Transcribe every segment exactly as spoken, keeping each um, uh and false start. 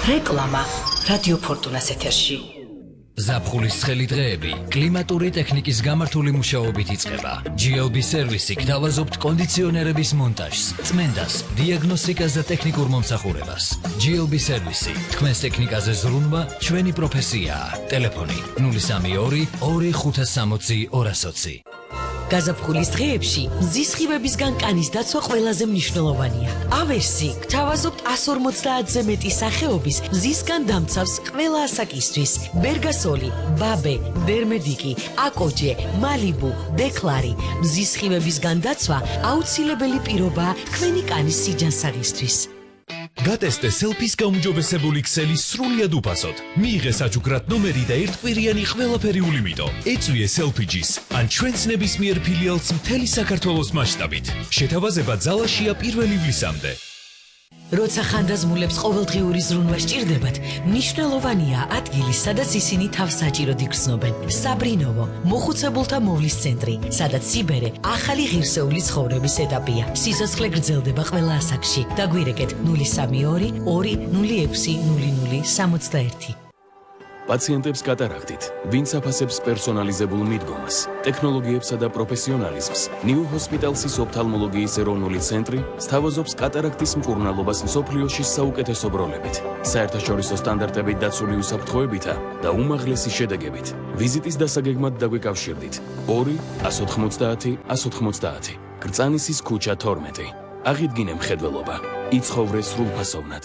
რეკლამა რადიო ფორტუნას ეთერში. ზაფხულის ცხელი დღეები კლიმატური ტექნიკის გამართული მუშაობით იწყება. ჯი ელ ბი სერვისი გთავაზობთ კონდიციონერების მონტაჟს, წმენდას, დიაგნოსტიკას და ტექნიკურ მომსახურებას. ჯი ელ ბი სერვისი, თქვენს ტექნიკაზე ზრუნვა ჩვენი პროფესიაა. ტელეფონი ნული სამი ორი ორი ხუთას სამოცი ორასოცი. გაზაფხულის დღეებში მზის სხივებისგან კანის დაცვა ყველაზე მნიშვნელოვანია. ავერსი გთავაზობთ ას ორმოცდაათზე მეტი სახეობის მზისგან დამცავს ყველა ასაკისთვის. ბერგასოლი, ბაბე, დერმედიკი, აკოჯე, მალიბუ, დეკლარი. მზის სხივებისგან დაცვა აუცილებელი პირობაა თქვენი კანის სიჯანსაღისთვის. გატესტე სელფის გაუმჯობესებული ქსელი სრულად უფასოდ. მიიღე საჩუქრად ნომერი და ერთკვირიანი ყველაფერი ულიმიტო. ეწვიე სელფიჯის ან ჩვენს ნებისმიერ ფილიალს მთელი საქართველოს მასშტაბით. შეთავაზება ძალაშია პირველ ივლისამდე. როცა ხანდაზმულებს ყოველდღიური ზრუნვა სჭირდებათ, მნიშვნელოვანია ადგილი, სადაც ისინი თავს საჭიროდ იგრძნობენ. საბრინოვო, მოხუცებულთა მოვლის ცენტრი, სადაც სიბერე ახალი ღირსეული ცხოვრების ეტაპია. სიცოცხლე გრძელდება ყველა ასაკში. დაგვირეკეთ ნული სამი ორი ორი ნული ექვსი ნული ნული სამოცდაერთი. პაციენტებს კატარაქტით, ვინც აფასებს პერსონალიზებულ მიდგომას, ტექნოლოგიებსა და პროფესიონალიზმს, ნიუ ჰოსპიტალსის ოფთალმოლოგიის ეროვნული ცენტრი სთავაზობს კატარაქტის მკურნალობას მსოფლიოში საუკეთესო ბროლებით, საერთაშორისო სტანდარტებით დაცული უსაფრთხოებითა და უმაღლესი შედეგებით. ვიზიტის დასაგეგმად დაგვიკავშირდით ორი ას ოთხმოცდაათი ას ოთხმოცდაათი. გრწანისის ქუჩა თორმეტი. აღიდგინე მხედველობა, იცხოვრე სრულფასოვნად.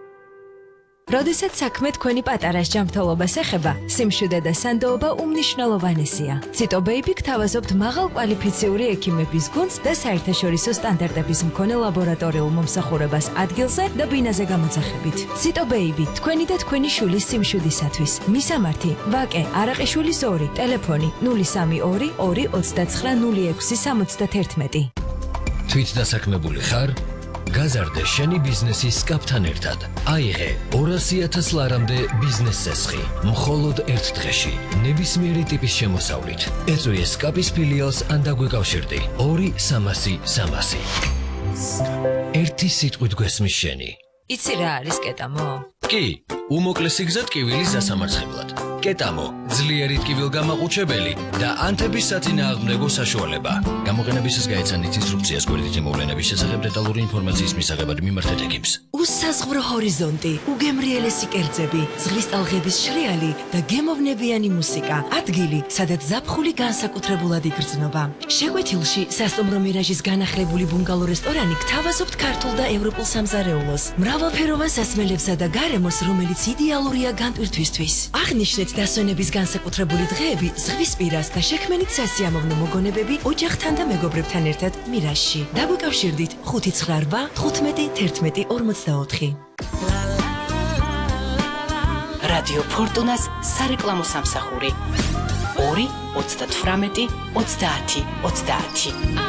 როდესაც საქმე თქვენი პატარას ჯანმრთელობას ეხება, სიმშვიდე და სანდოობა უმნიშვნელოვანესია. ციტო ბეიბი გთავაზობთ მაღალ კვალიფიციური ექიმების გუნდს და საერთაშორისო სტანდარტების მქონე ლაბორატორიულ მომსახურებას ადგილზე და ბინაზე გამოძახებით. ციტო ბეიბი, თქვენი და თქვენი შვილის სიმშვიდისათვის. მისამართი: ვაკე არაყიშვილის ორი, ტელეფონი ნული სამი ორი ორი ოცდაცხრა ნული ექვსი სამოცდათერთმეტი. თვით დასაქმებული ხარ? გაზარდე შენი ბიზნესის კაპთან ერთად. აიღე ორასი ათას ლარამდე ბიზნეს წესხი. მხოლოდ ერთ დღეში, ნებისმიერი ტიპის შემოსავლით. ეწვიე სკაპის ფილიალს ან დაგვიკავშირდი. ორი სამასი სამასი. ერთი სიტყვით გვესმის შენი. იცი რა არის კეტამო? კი, უმოკლესი გზა ტკივილის დასამარცხებლად. კეტამო, ძლიერი ტკივილგამაყუჩებელი და ანთების საწინააღმდეგო საშუალება. გამოყენებისას გაეცანით ინსტრუქციას გვერდითი მოვლენების შესახებ დეტალური ინფორმაციის მისაღებად მიმართეთ ექიმს. უსაზღვრო ჰორიზონტი, უგემრიელესი კერძები, ზღვის ტალღების შრიალი და გემოვნებიანი მუსიკა. ადგილი, სადაც ზაფხული განსაკუთრებულად იგრძნობა. შეკვეთილში სასტუმრო მირაჟის განახლებული ბუნგალო რესტორანი გთავაზობთ ქართულ და ევროპულ სამზარეულოს, მრავალფეროვან სასმელებსა და გარემოს, რომელიც იდეალურია განტვირთვისთვის. აღნიშნეთ დასვენების განსაკუთრებული დღეები ზღვისპირას და შექმენით სასიამოვნო მოგონებები ოჯახთან და მეგობრებთან ერთად მირაჟში. დაგვიკავშირდით ხუთი ცხრა რვა თხუთმეტი თერთმეტი ორმოცდაოთხი. რადიო ფორტუნას სარეკლამო სამსახური ორი ოცდათვრამეტი ოცდაათი ოცდაათი.